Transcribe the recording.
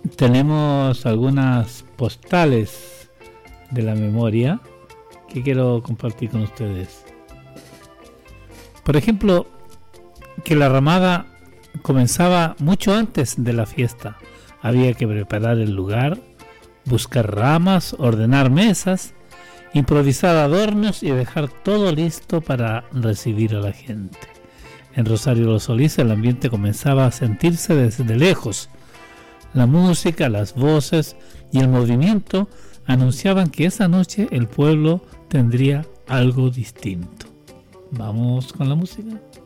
tenemos algunas postales de la memoria que quiero compartir con ustedes. Por ejemplo, que la ramada comenzaba mucho antes de la fiesta. Había que preparar el lugar, buscar ramas, ordenar mesas, improvisar adornos y dejar todo listo para recibir a la gente. En Rosario Los Solís el ambiente comenzaba a sentirse desde lejos. La música, las voces y el movimiento anunciaban que esa noche el pueblo tendría algo distinto. Vamos con la música.